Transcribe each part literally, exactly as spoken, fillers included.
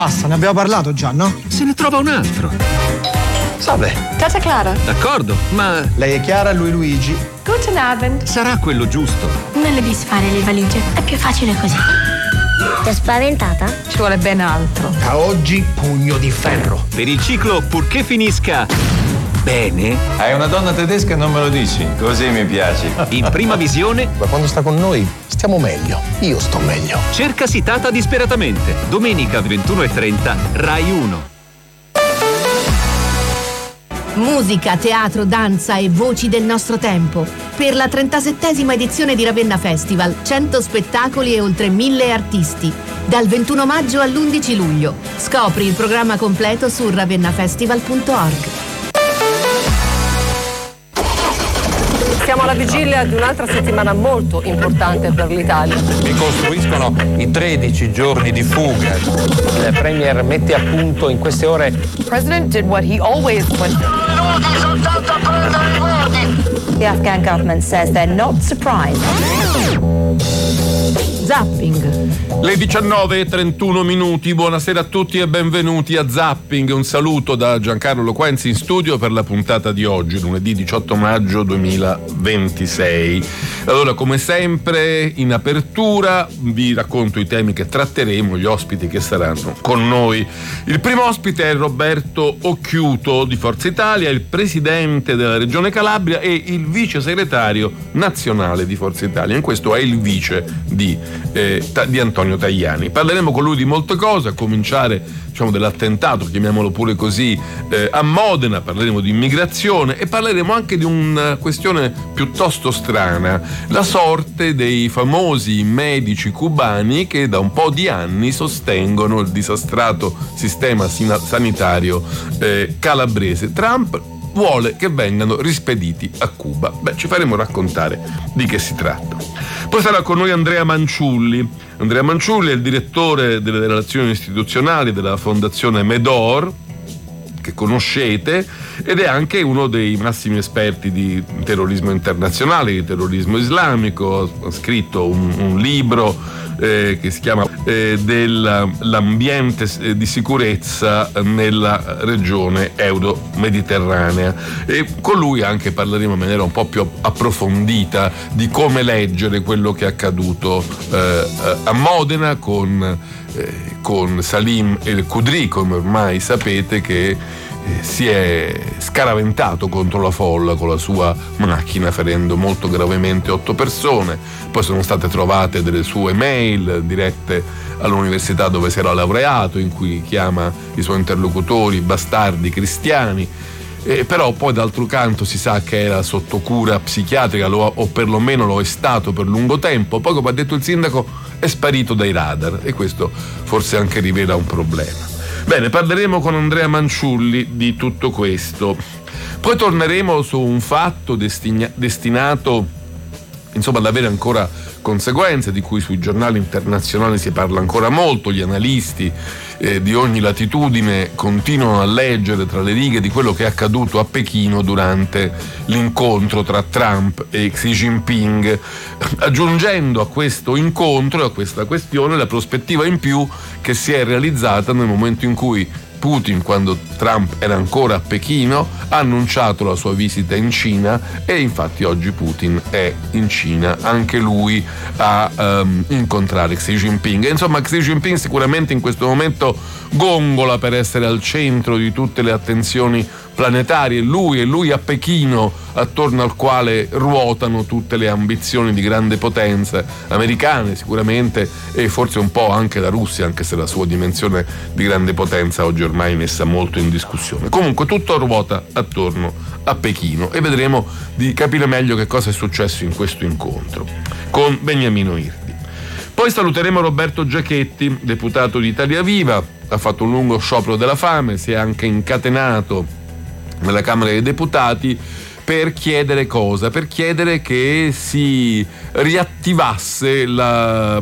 Basta, ne abbiamo parlato già, no? Se ne trova un altro. Salve. Tata Clara. D'accordo, ma Lei è Chiara, lui Luigi. Guten Abend. sarà quello giusto. Non le disfare le valigie, è più facile così. Ti è spaventata? Ci vuole ben altro. Da oggi pugno di ferro. Per il ciclo, purché finisca bene, Hai una donna tedesca e non me lo dici? Così mi piaci. in prima visione, Ma quando sta con noi stiamo meglio. Io sto meglio. cercasi Tata disperatamente. Domenica ventuno e trenta, Rai uno. Musica, teatro, danza e voci del nostro tempo. Per la trentasettesima edizione di Ravenna Festival, cento spettacoli e oltre mille artisti. Dal ventuno maggio all'undici luglio. Scopri il programma completo su ravennafestival punto org. Siamo alla vigilia di un'altra settimana molto importante per l'Italia. Ricostruiscono i tredici giorni di fuga. Il Premier mette a punto in queste ore. The president did what he always went. The Afghan government says they're not surprised. Zapping. Le diciannove e trentuno minuti, buonasera a tutti e benvenuti a Zapping. Un saluto da Giancarlo Loquenzi in studio per la puntata di oggi, lunedì diciotto maggio duemilaventisei. Allora, come sempre, in apertura vi racconto i temi che tratteremo, gli ospiti che saranno con noi. Il primo ospite è Roberto Occhiuto di Forza Italia, il presidente della Regione Calabria e il vice segretario nazionale di Forza Italia. In questo è il vice di, eh, di Antonio Tajani. Parleremo con lui di molte cose, a cominciare diciamo dell'attentato, chiamiamolo pure così, eh, a Modena. Parleremo di immigrazione e parleremo anche di una questione piuttosto strana, la sorte dei famosi medici cubani che da un po' di anni sostengono il disastrato sistema sanitario eh, calabrese. Trump vuole che vengano rispediti a Cuba. Beh, ci faremo raccontare di che si tratta. Poi sarà con noi Andrea Manciulli. Andrea Manciulli è il direttore delle relazioni istituzionali della Fondazione Medor, che conoscete, ed è anche uno dei massimi esperti di terrorismo internazionale, di terrorismo islamico. Ha scritto un, un libro eh, che si chiama eh, dell'ambiente di sicurezza nella regione euro-mediterranea, e con lui anche parleremo in maniera un po' più approfondita di come leggere quello che è accaduto eh, a Modena con Eh, con Salim El Khudri, come ormai sapete, che eh, si è scaraventato contro la folla con la sua macchina, ferendo molto gravemente otto persone. Poi sono state trovate delle sue mail dirette all'università dove si era laureato, in cui chiama i suoi interlocutori bastardi cristiani. Eh, però poi d'altro canto si sa che era sotto cura psichiatrica, lo, o perlomeno lo è stato per lungo tempo. Poi, come ha detto il sindaco, è sparito dai radar, e questo forse anche rivela un problema. Bene, parleremo con Andrea Manciulli di tutto questo. Poi torneremo su un fatto destina- destinato insomma ad avere ancora conseguenze, di cui sui giornali internazionali si parla ancora molto. Gli analisti eh, di ogni latitudine continuano a leggere tra le righe di quello che è accaduto a Pechino durante l'incontro tra Trump e Xi Jinping, aggiungendo a questo incontro e a questa questione la prospettiva in più che si è realizzata nel momento in cui Putin, quando Trump era ancora a Pechino, ha annunciato la sua visita in Cina, e infatti oggi Putin è in Cina anche lui a um, incontrare Xi Jinping. E insomma, Xi Jinping sicuramente in questo momento gongola per essere al centro di tutte le attenzioni planetarie. Lui e lui a Pechino, attorno al quale ruotano tutte le ambizioni di grande potenza americane sicuramente, e forse un po' anche la Russia, anche se la sua dimensione di grande potenza oggi ormai messa molto in discussione. Comunque tutto ruota attorno a Pechino, e vedremo di capire meglio che cosa è successo in questo incontro con Beniamino Irdi. Poi saluteremo Roberto Giachetti, deputato di Italia Viva. Ha fatto un lungo sciopero della fame, si è anche incatenato nella Camera dei Deputati per chiedere cosa? Per chiedere che si riattivasse la,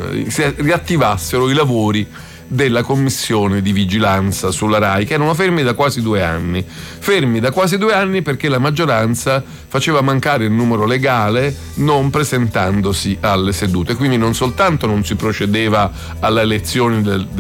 si riattivassero i lavori della commissione di vigilanza sulla Rai, che erano fermi da quasi due anni. Fermi da quasi due anni perché la maggioranza faceva mancare il numero legale non presentandosi alle sedute. Quindi non soltanto non si procedeva alla elezione del